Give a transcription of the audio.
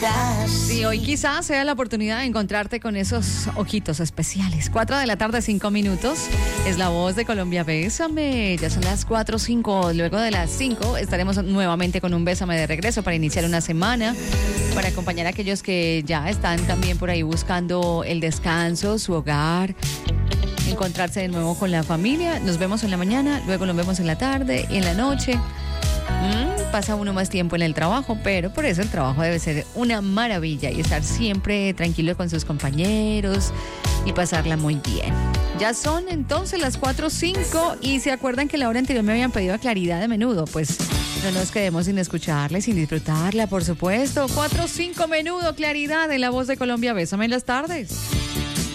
Sí, hoy quizás sea la oportunidad de encontrarte con esos ojitos especiales. 4 de la tarde, 5 minutos. Es la voz de Colombia. Bésame. Ya son las 4:05. Luego de las 5 estaremos nuevamente con un Bésame de regreso para iniciar una semana, para acompañar a aquellos que ya están también por ahí buscando el descanso, su hogar, encontrarse de nuevo con la familia. Nos vemos en la mañana, luego nos vemos en la tarde y en la noche. Pasa uno más tiempo en el trabajo, pero por eso el trabajo debe ser una maravilla y estar siempre tranquilo con sus compañeros y pasarla muy bien. Ya son entonces las 4:05 y se acuerdan que la hora anterior me habían pedido a Claridad de Menudo. Pues no nos quedemos sin escucharla y sin disfrutarla, por supuesto. 4:05 Menudo, Claridad, de la voz de Colombia. Bésame en las tardes.